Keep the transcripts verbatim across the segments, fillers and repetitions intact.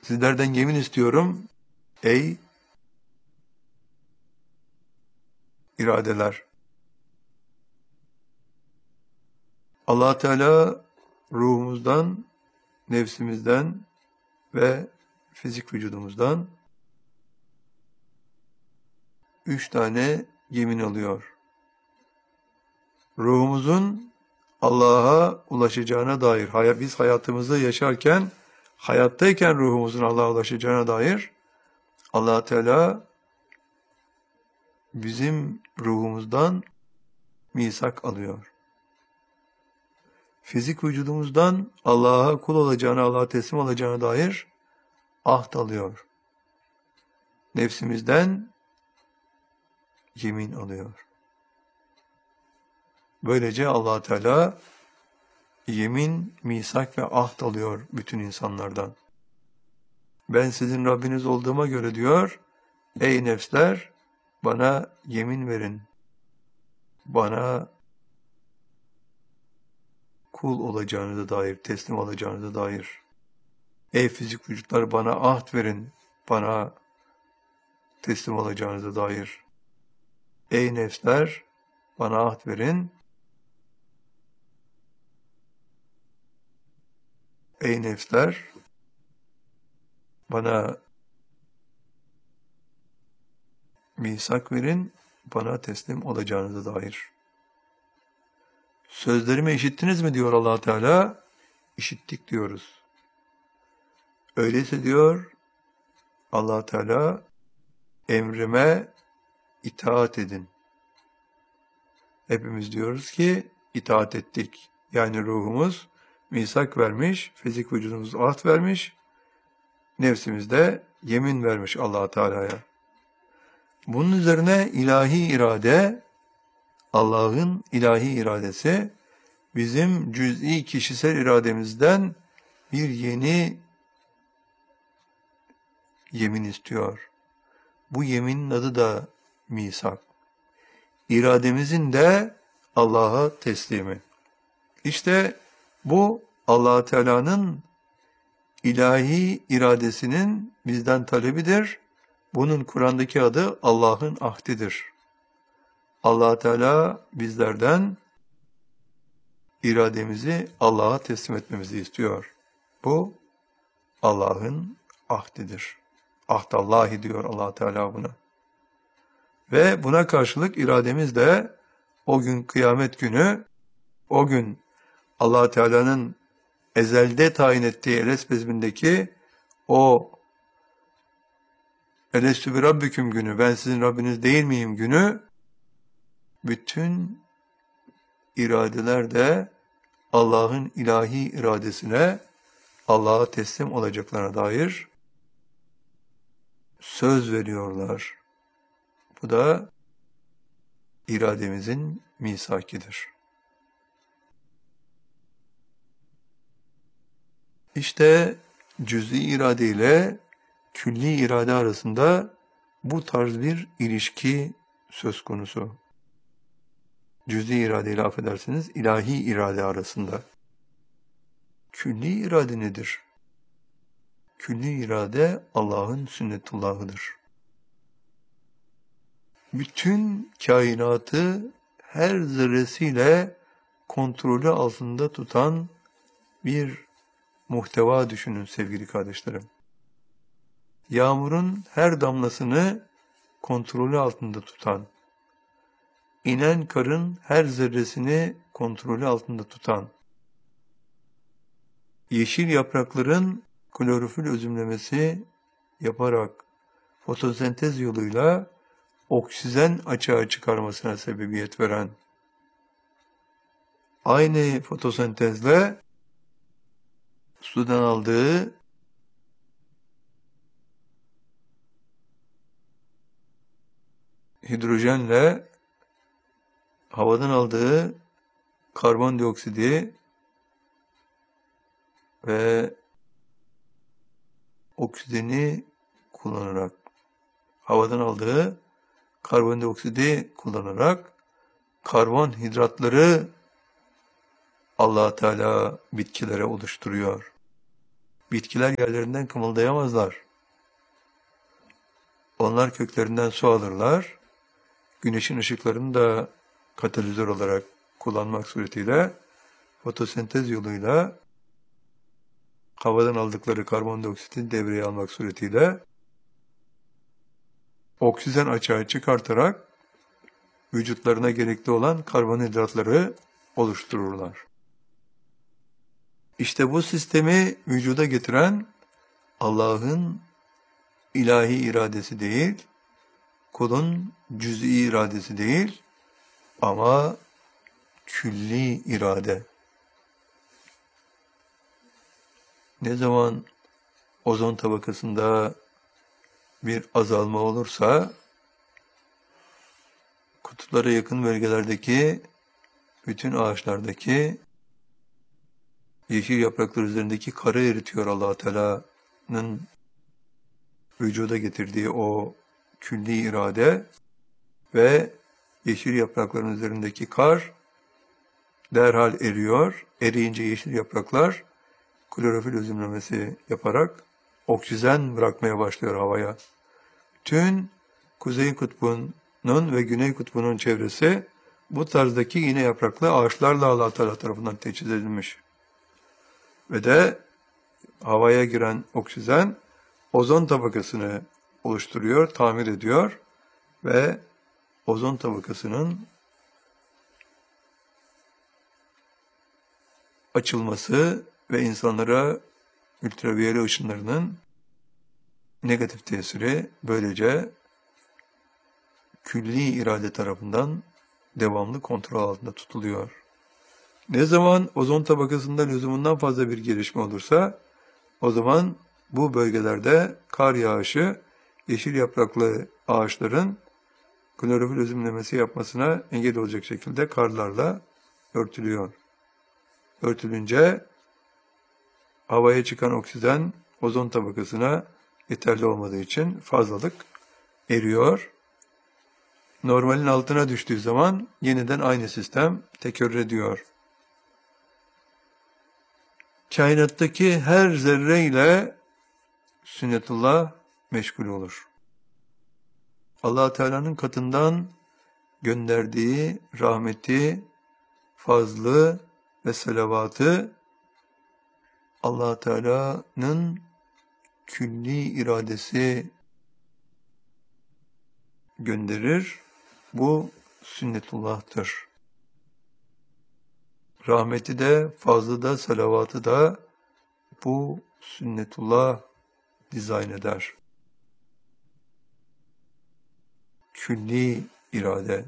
Sizlerden yemin istiyorum ey iradeler. Allah Teala ruhumuzdan, nefsimizden ve fizik vücudumuzdan üç tane yemin alıyor. Ruhumuzun Allah'a ulaşacağına dair, biz hayatımızı yaşarken, hayattayken ruhumuzun Allah'a ulaşacağına dair Allah Teala bizim ruhumuzdan misak alıyor. Fizik vücudumuzdan Allah'a kul olacağına, Allah'a teslim olacağına dair ahd alıyor. Nefsimizden yemin alıyor. Böylece Allah Teala yemin, misak ve ahd alıyor bütün insanlardan. Ben sizin Rabbiniz olduğuma göre diyor, ey nefsler bana yemin verin. Bana kul olacağınıza dair, teslim olacağınıza dair. Ey fizik vücutlar bana ahd verin. Bana teslim olacağınıza dair. Ey nefsler bana ahd verin. Ey nefsler bana misak verin, bana teslim olacağınıza dair. Sözlerimi işittiniz mi diyor Allah Teala? İşittik diyoruz. Öyleyse diyor Allah Teala emrime itaat edin. Hepimiz diyoruz ki itaat ettik. Yani ruhumuz misak vermiş, fizik vücudumuz ahd vermiş, nefsimiz de yemin vermiş Allah Teala'ya. Bunun üzerine ilahi irade, Allah'ın ilahi iradesi bizim cüz'i kişisel irademizden bir yeni yemin istiyor. Bu yeminin adı da misak. İrademizin de Allah'a teslimi. İşte bu Allah Teala'nın ilahi iradesinin bizden talebidir. Bunun Kur'an'daki adı Allah'ın ahdidir. Allah Teala bizlerden irademizi Allah'a teslim etmemizi istiyor. Bu Allah'ın ahdidir. Ahdallahi diyor Allah Teala buna. Ve buna karşılık irademiz de o gün kıyamet günü, o gün Allah Teala'nın ezelde tayin ettiği Eles bezmindeki o Elestü bi Rabbiküm günü, ben sizin Rabbiniz değil miyim günü, bütün iradeler de Allah'ın ilahi iradesine, Allah'a teslim olacaklarına dair söz veriyorlar. Bu da irademizin misakidir. İşte cüz'i irade ile külli irade arasında bu tarz bir ilişki söz konusu. Cüz'i irade ile affedersiniz, ilahi irade arasında. Külli irade nedir? Külli irade Allah'ın sünnetullahıdır. Bütün kainatı her zerresiyle kontrolü altında tutan bir muhteva düşünün sevgili kardeşlerim. Yağmurun her damlasını kontrolü altında tutan, inen karın her zerresini kontrolü altında tutan, yeşil yaprakların klorofil özümlemesi yaparak fotosentez yoluyla oksijen açığa çıkarmasına sebebiyet veren, aynı fotosentezle sudan aldığı hidrojenle havadan aldığı karbondioksidi ve oksijeni kullanarak, havadan aldığı karbondioksidi kullanarak karbonhidratları Allah Teala bitkilere oluşturuyor. Bitkiler yerlerinden kımıldayamazlar. Onlar köklerinden su alırlar. Güneşin ışıklarını da katalizör olarak kullanmak suretiyle fotosentez yoluyla havadan aldıkları karbondioksitin devreye almak suretiyle oksijen açığa çıkartarak vücutlarına gerekli olan karbonhidratları oluştururlar. İşte bu sistemi vücuda getiren Allah'ın ilahi iradesi değil, kulun cüz'i iradesi değil ama külli irade. Ne zaman ozon tabakasında bir azalma olursa kutuplara yakın bölgelerdeki bütün ağaçlardaki yeşil yapraklar üzerindeki karı eritiyor Allah Teala'nın vücuda getirdiği o külli irade ve yeşil yaprakların üzerindeki kar derhal eriyor. Eriyince yeşil yapraklar klorofil özümlemesi yaparak oksijen bırakmaya başlıyor havaya. Tüm Kuzey Kutbu'nun ve Güney Kutbu'nun çevresi bu tarzdaki iğne yapraklı ağaçlarla Allah Teala tarafından teçhiz edilmiş. Ve de havaya giren oksijen ozon tabakasını oluşturuyor, tamir ediyor ve ozon tabakasının açılması ve insanlara ultraviyole ışınlarının negatif tesiri böylece külli irade tarafından devamlı kontrol altında tutuluyor. Ne zaman ozon tabakasında lüzumundan fazla bir gelişme olursa o zaman bu bölgelerde kar yağışı yeşil yapraklı ağaçların klorofil özümlemesi yapmasına engel olacak şekilde karlarla örtülüyor. Örtülünce havaya çıkan oksijen ozon tabakasına yeterli olmadığı için fazlalık eriyor. Normalin altına düştüğü zaman yeniden aynı sistem tekrar ediyor. Kainattaki her zerre ile sünnetullah meşgul olur. Allah Teala'nın katından gönderdiği rahmeti, fazlı ve selavatı Allah Teala'nın külli iradesi gönderir. Bu sünnetullah'tır. Rahmeti de, fazlı da, salavatı da bu sünnetullah dizayn eder. Külli irade.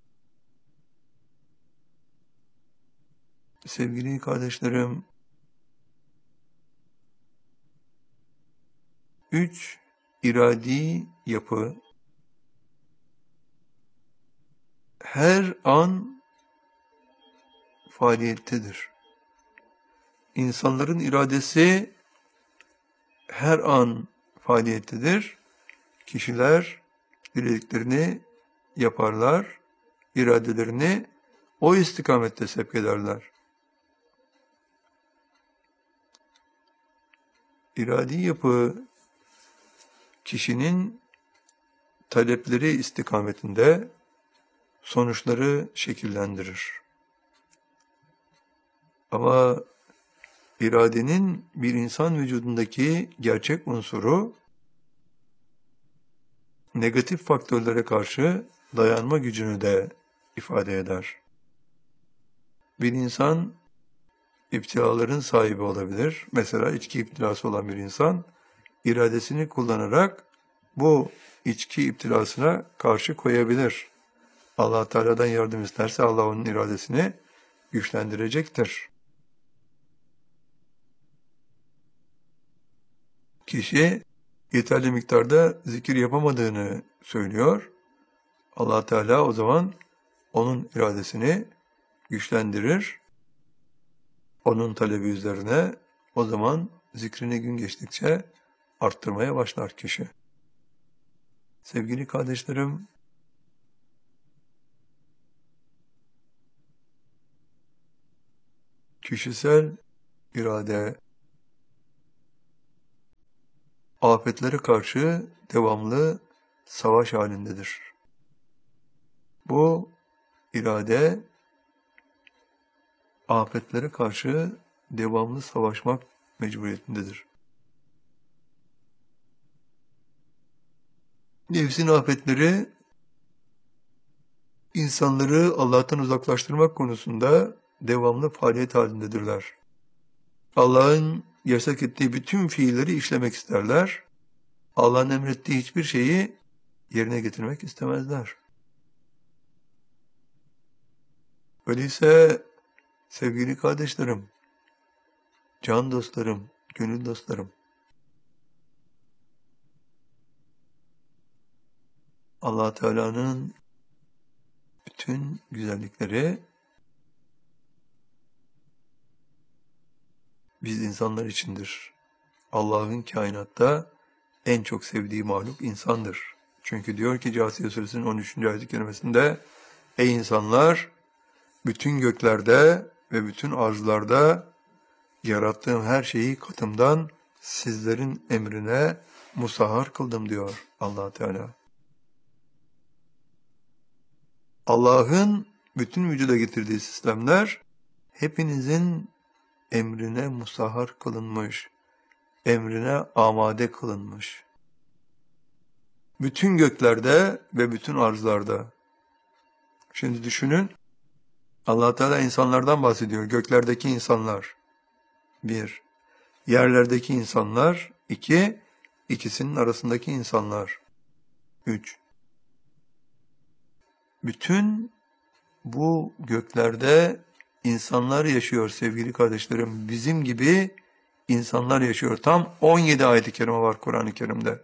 Sevgili kardeşlerim, üç iradi yapı her an faaliyettedir. İnsanların iradesi her an faaliyettedir. Kişiler dilediklerini yaparlar, iradelerini o istikamette sevk ederler. İradi yapı kişinin talepleri istikametinde sonuçları şekillendirir. Ama iradenin bir insan vücudundaki gerçek unsuru negatif faktörlere karşı dayanma gücünü de ifade eder. Bir insan iptilaların sahibi olabilir. Mesela içki iptilası olan bir insan iradesini kullanarak bu içki iptilasına karşı koyabilir. Allah Teala'dan yardım isterse Allah onun iradesini güçlendirecektir. Kişi yeterli miktarda zikir yapamadığını söylüyor. Allah Teala o zaman onun iradesini güçlendirir. Onun talebi üzerine o zaman zikrini gün geçtikçe arttırmaya başlar kişi. Sevgili kardeşlerim, kişisel irade afetlere karşı devamlı savaş halindedir. Bu irade afetlere karşı devamlı savaşmak mecburiyetindedir. Nefsin afetleri insanları Allah'tan uzaklaştırmak konusunda devamlı faaliyet halindedirler. Allah'ın yasak ettiği bütün fiilleri işlemek isterler. Allah'ın emrettiği hiçbir şeyi yerine getirmek istemezler. Öyleyse sevgili kardeşlerim, can dostlarım, gönül dostlarım, Allah Teala'nın bütün güzellikleri biz insanlar içindir. Allah'ın kainatta en çok sevdiği mahluk insandır. Çünkü diyor ki Câsiye Suresinin on üçüncü ayet-i kerimesinde, ey insanlar, bütün göklerde ve bütün arzlarda yarattığım her şeyi katımdan sizlerin emrine musahhar kıldım diyor Allah Teala. Allah'ın bütün vücuda getirdiği sistemler hepinizin emrine musahhar kılınmış, emrine amade kılınmış. Bütün göklerde ve bütün arzlarda. Şimdi düşünün, Allah Teala insanlardan bahsediyor. Göklerdeki insanlar. Bir. Yerlerdeki insanlar. İki. İkisinin arasındaki insanlar. Üç. Bütün bu göklerde insanlar yaşıyor sevgili kardeşlerim. Bizim gibi insanlar yaşıyor. Tam on yedi ayet-i kerime var Kur'an-ı Kerim'de.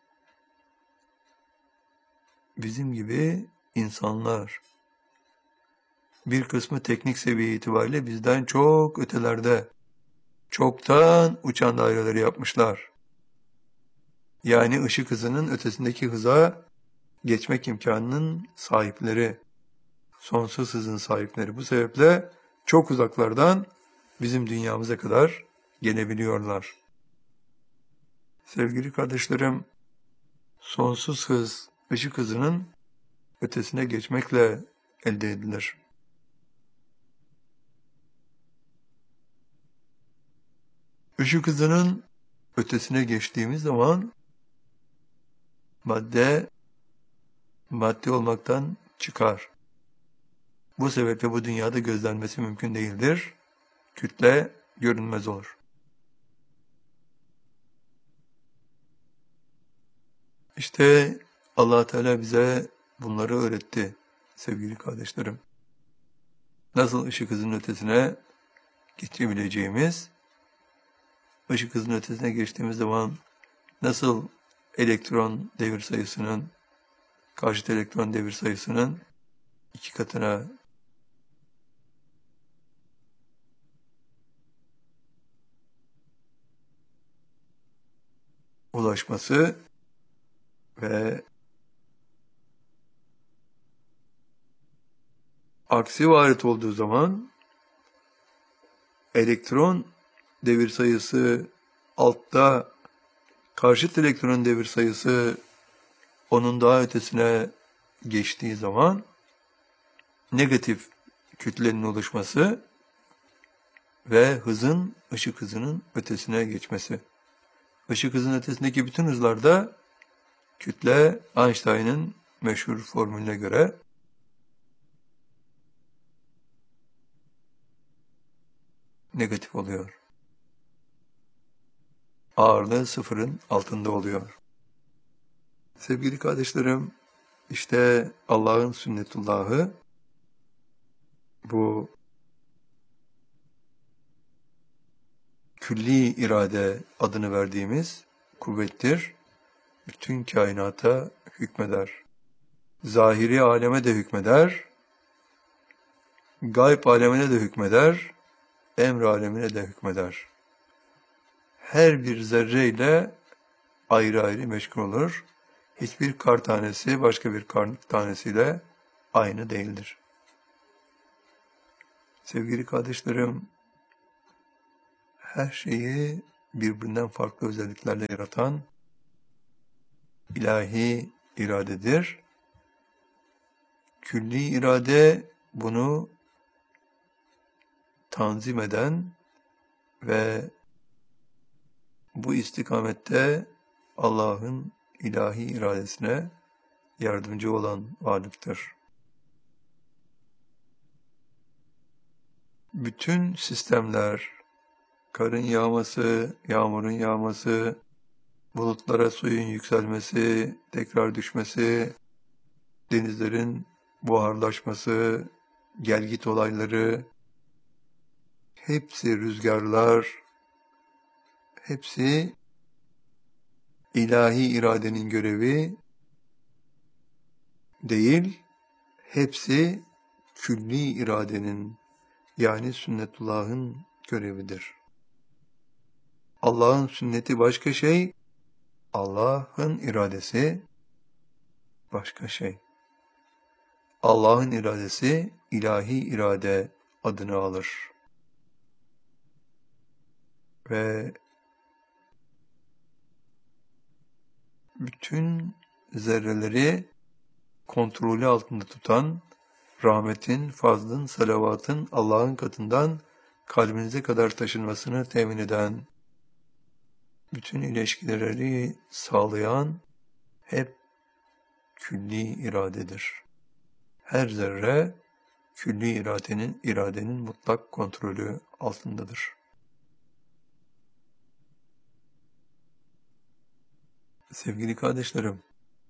Bizim gibi insanlar. Bir kısmı teknik seviye itibariyle bizden çok ötelerde, çoktan uçan daireleri yapmışlar. Yani ışık hızının ötesindeki hıza geçmek imkanının sahipleri, sonsuz hızın sahipleri. Bu sebeple çok uzaklardan bizim dünyamıza kadar gelebiliyorlar. Sevgili kardeşlerim, sonsuz hız, ışık hızının ötesine geçmekle elde edilir. Işık hızının ötesine geçtiğimiz zaman madde, madde olmaktan çıkar. Bu sebeple bu dünyada gözlenmesi mümkün değildir. Kütle görünmez olur. İşte Allah Teala bize bunları öğretti sevgili kardeşlerim. Nasıl ışık hızının ötesine geçebileceğimiz, ışık hızının ötesine geçtiğimiz zaman nasıl elektron devir sayısının, karşıt elektron devir sayısının iki katına ulaşması ve aksi varit olduğu zaman elektron devir sayısı altta, karşıt elektron devir sayısı onun daha ötesine geçtiği zaman negatif kütlenin oluşması ve hızın ışık hızının ötesine geçmesi. Işık hızının ötesindeki bütün hızlarda kütle Einstein'ın meşhur formülüne göre negatif oluyor. Ağırlığı sıfırın altında oluyor. Sevgili kardeşlerim, işte Allah'ın sünnetullahı bu külli irade adını verdiğimiz kuvvettir. Bütün kainata hükmeder. Zahiri aleme de hükmeder. Gayb alemine de hükmeder. Emr alemine de hükmeder. Her bir zerreyle ayrı ayrı meşgul olur. Hiçbir kar tanesi başka bir kar tanesiyle aynı değildir. Sevgili kardeşlerim, her şeyi birbirinden farklı özelliklerle yaratan ilahi iradedir. Külli irade bunu tanzim eden ve bu istikamette Allah'ın ilahi iradesine yardımcı olan varlıktır. Bütün sistemler, karın yağması, yağmurun yağması, bulutlara suyun yükselmesi, tekrar düşmesi, denizlerin buharlaşması, gelgit olayları, hepsi rüzgarlar, hepsi ilahi iradenin görevi değil, hepsi külli iradenin yani sünnetullah'ın görevidir. Allah'ın sünneti başka şey, Allah'ın iradesi başka şey. Allah'ın iradesi ilahi irade adını alır. Ve bütün zerreleri kontrolü altında tutan, rahmetin, fazlın, salavatın Allah'ın katından kalbinize kadar taşınmasını temin eden, bütün ilişkileri sağlayan hep külli iradedir. Her zerre külli iradenin, iradenin mutlak kontrolü altındadır. Sevgili kardeşlerim,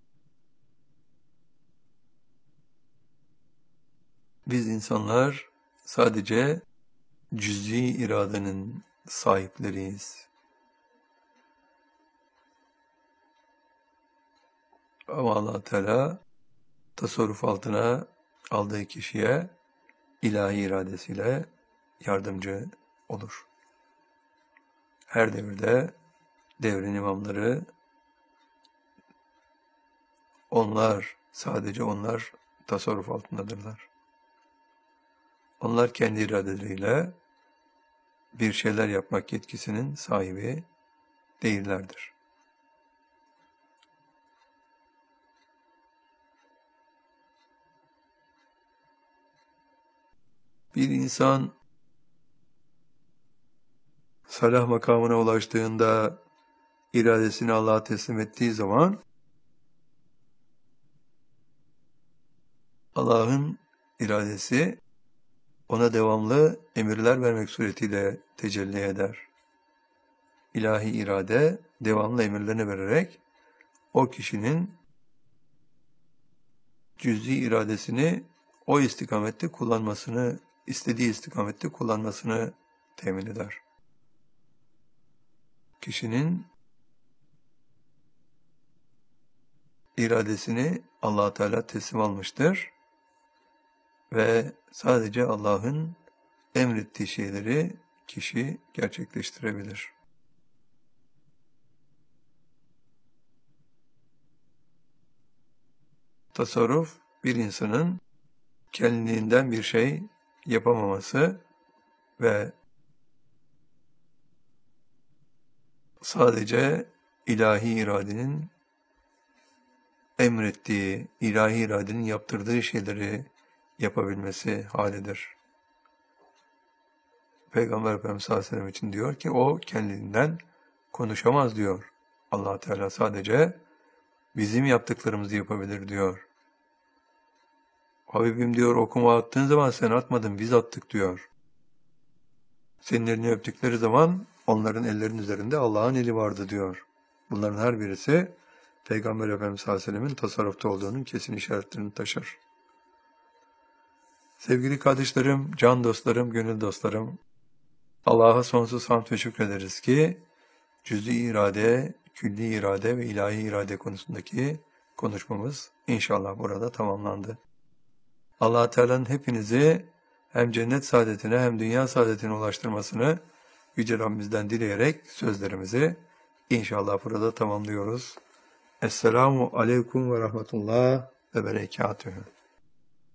biz insanlar sadece cüz'i iradenin sahipleriyiz. Ama Allah Teala tasarruf altına aldığı kişiye ilahi iradesiyle yardımcı olur. Her devirde devrin imamları, onlar, sadece onlar tasarruf altındadırlar. Onlar kendi iradeleriyle bir şeyler yapmak yetkisinin sahibi değillerdir. Bir insan salah makamına ulaştığında iradesini Allah'a teslim ettiği zaman Allah'ın iradesi ona devamlı emirler vermek suretiyle tecelli eder. İlahi irade devamlı emirlerini vererek o kişinin cüz'i iradesini o istikamette kullanmasını, istediği istikamette kullanmasını temin eder. Kişinin iradesini Allah Teala teslim almıştır ve sadece Allah'ın emrettiği şeyleri kişi gerçekleştirebilir. Tasarruf, bir insanın kendiliğinden bir şey yapamaması ve sadece ilahi iradenin emrettiği, ilahi iradenin yaptırdığı şeyleri yapabilmesi halidir. Peygamber Efendimiz sallallahu aleyhi ve sellem için diyor ki o kendinden konuşamaz diyor. Allah Teala sadece bizim yaptıklarımızı yapabilir diyor. Habibim diyor okuma attığın zaman sen atmadın biz attık diyor. Senin elini öptükleri zaman onların ellerinin üzerinde Allah'ın eli vardı diyor. Bunların her birisi Peygamber Efendimiz sallallahu aleyhi ve sellemin tasarrufta olduğunun kesin işaretlerini taşır. Sevgili kardeşlerim, can dostlarım, gönül dostlarım, Allah'a sonsuz hamd ve şükrederiz ki cüz'i irade, külli irade ve ilahi irade konusundaki konuşmamız inşallah burada tamamlandı. Allah Teala'nın hepinizi hem cennet saadetine hem dünya saadetine ulaştırmasını Yüce Rabbimizden dileyerek sözlerimizi inşallah burada tamamlıyoruz. Esselamu aleyküm ve rahmetullah ve berekatühü.